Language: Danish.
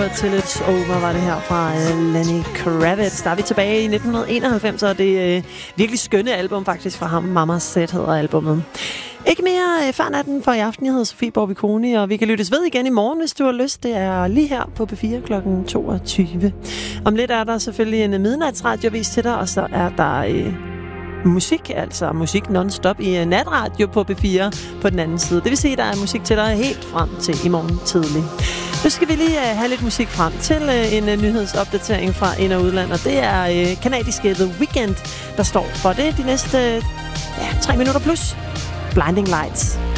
Over Till It's Over var det her fra Lenny Kravitz. Der er vi tilbage i 1991, og det er virkelig skønne album faktisk fra ham. Mama's Set hedder albummet. Ikke mere før natten for i aften. Jeg hedder Sofie Borbiconi, og vi kan lyttes ved igen i morgen, hvis du har lyst. Det er lige her på P4 kl. 22. Om lidt er der selvfølgelig en midnatsradiovis til dig, og så er der musik, altså musik non-stop i natradio på P4 på den anden side. Det vil sige, at der er musik til dig helt frem til i morgen tidlig. Nu skal vi lige have lidt musik frem til en nyhedsopdatering fra ind- og udland, og det er kanadiske The Weeknd, der står for det de næste 3 minutter plus. Blinding Lights.